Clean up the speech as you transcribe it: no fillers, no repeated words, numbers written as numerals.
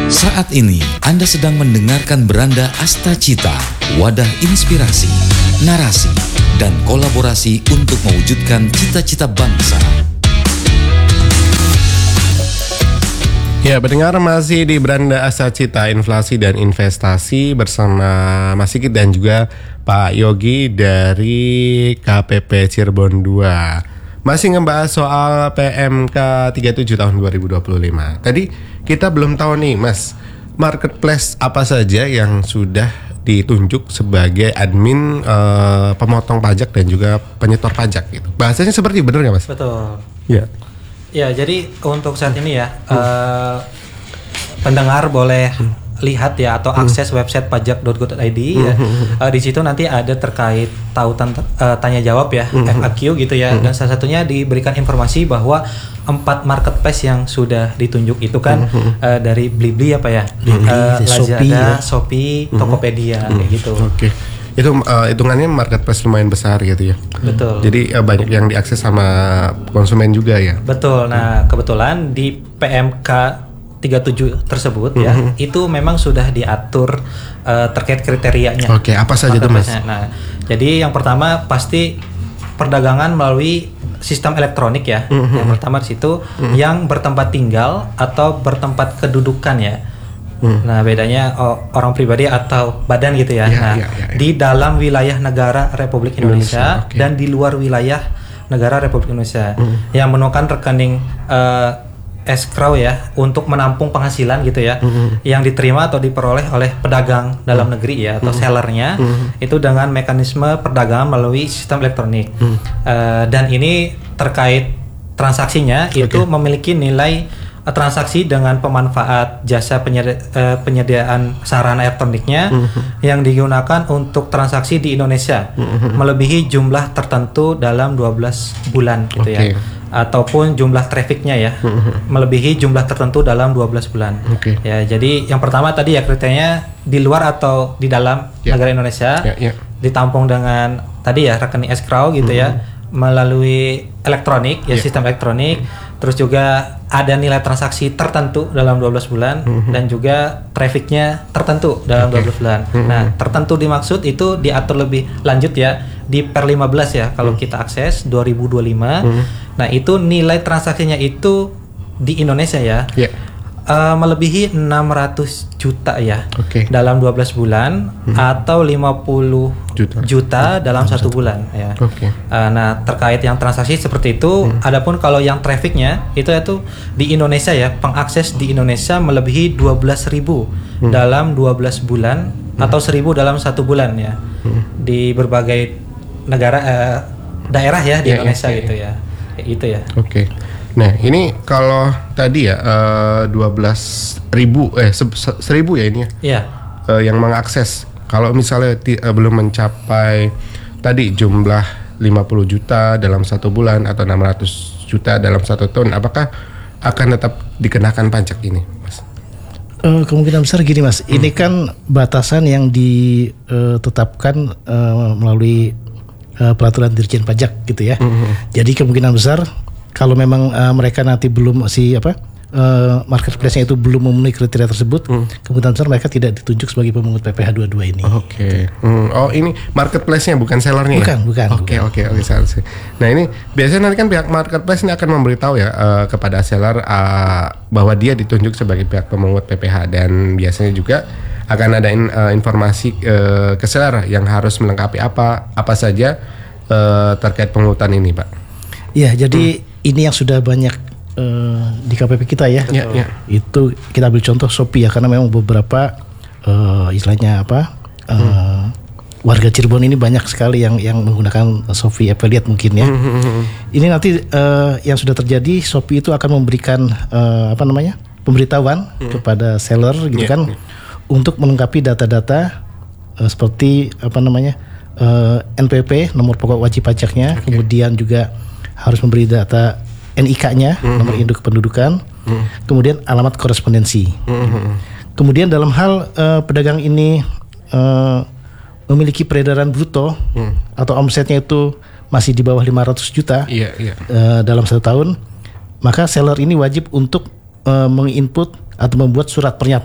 Saat ini Anda sedang mendengarkan Beranda Astacita, wadah inspirasi, narasi, dan kolaborasi untuk mewujudkan cita-cita bangsa. Ya, pendengar masih di Beranda Astacita Inflasi dan Investasi bersama Mas Sigit dan juga Pak Yogi dari KPP Cirebon 2. Masih ngebahas soal PMK 37 tahun 2025. Tadi kita belum tahu nih Mas, marketplace apa saja yang sudah ditunjuk sebagai admin pemotong pajak dan juga penyetor pajak gitu. Bahasanya seperti benar nggak Mas? Betul. Ya. Ya, jadi untuk saat ini ya pendengar boleh lihat ya atau akses website pajak.go.id ya. Di situ nanti ada terkait tautan tanya jawab ya, FAQ gitu ya. Dan salah satunya diberikan informasi bahwa 4 marketplace yang sudah ditunjuk itu kan dari Blibli apa ya? Lazada, Shopee, Tokopedia kayak gitu. Oke. Itu hitungannya marketplace lumayan besar gitu ya. Betul. Jadi banyak yang diakses sama konsumen juga ya. Betul. Nah, kebetulan di PMK 37 tersebut ya, itu memang sudah diatur terkait kriterianya. Oke, apa saja itu Mas? Nah, jadi yang pertama pasti perdagangan melalui sistem elektronik ya. Yang pertama di situ yang bertempat tinggal atau bertempat kedudukan ya. Nah, bedanya orang pribadi atau badan gitu ya. Di dalam wilayah negara Republik Indonesia dan di luar wilayah negara Republik Indonesia yang menemukan rekening escrow ya untuk menampung penghasilan gitu ya yang diterima atau diperoleh oleh pedagang dalam negeri ya atau sellernya itu dengan mekanisme perdagangan melalui sistem elektronik dan ini terkait transaksinya itu memiliki nilai transaksi dengan pemanfaat jasa penyediaan sarana elektroniknya yang digunakan untuk transaksi di Indonesia melebihi jumlah tertentu dalam 12 bulan gitu ya. Ataupun jumlah trafficnya ya melebihi jumlah tertentu dalam 12 bulan. Ya, jadi yang pertama tadi ya kriterianya di luar atau di dalam negara Indonesia ditampung dengan tadi ya rekening escrow gitu ya melalui elektronik ya sistem elektronik, terus juga ada nilai transaksi tertentu dalam 12 bulan dan juga trafficnya tertentu dalam 12 bulan. Nah, tertentu dimaksud itu diatur lebih lanjut ya di per 15 ya kalau kita akses 2025. Nah, itu nilai transaksinya itu di Indonesia ya melebihi 600 juta ya dalam 12 bulan atau 50 juta dalam 1 bulan ya. Nah, terkait yang transaksi seperti itu, adapun kalau yang trafficnya itu di Indonesia ya, pengakses di Indonesia melebihi 12.000 dalam 12 bulan atau 1.000 dalam 1 bulan ya di berbagai negara daerah ya di Indonesia gitu ya. Itu ya. Nah, ini kalau tadi ya 12.000 1.000 ya ini ya. Yang mengakses. Kalau misalnya belum mencapai tadi jumlah 50 juta dalam 1 bulan atau 600 juta dalam 1 tahun, apakah akan tetap dikenakan pajak ini, Mas? Kemungkinan besar gini Mas, ini kan batasan yang ditetapkan melalui peraturan Dirjen Pajak gitu ya. Jadi kemungkinan besar kalau memang mereka nanti belum marketplace-nya itu belum memenuhi kriteria tersebut, kemungkinan besar mereka tidak ditunjuk sebagai pemungut PPh 22 ini. Oh, ini marketplace-nya bukan sellernya? Bukan. Oke. Nah, ini biasanya nanti kan pihak marketplace ini akan memberitahu ya kepada seller bahwa dia ditunjuk sebagai pihak pemungut PPh, dan biasanya juga akan ada informasi ke seller yang harus melengkapi apa saja terkait pemungutan ini, Pak. Ya, jadi ini yang sudah banyak di KPP kita ya. Itu kita ambil contoh Shopee ya, karena memang beberapa istilahnya warga Cirebon ini banyak sekali yang menggunakan Shopee affiliate mungkin ya. Ini nanti yang sudah terjadi, Shopee itu akan memberikan pemberitahuan kepada seller gitu kan, untuk melengkapi data-data seperti NPWP, nomor pokok wajib pajaknya, kemudian juga harus memberi data NIK-nya, nomor induk kependudukan, kemudian alamat korespondensi. Kemudian dalam hal pedagang ini memiliki peredaran bruto atau omsetnya itu masih di bawah 500 juta dalam 1 tahun, maka seller ini wajib untuk menginput atau membuat surat pernyataan